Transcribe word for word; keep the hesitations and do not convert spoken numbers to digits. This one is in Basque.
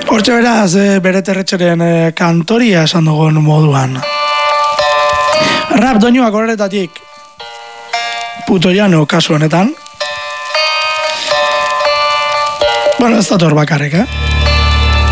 Hortxe beraz, e, bere terretxeren e, kantoria esan dugun moduan. Rap doinuak horretatik Puto Llano kasu honetan. Bueno, ez dator bakarrik, eh?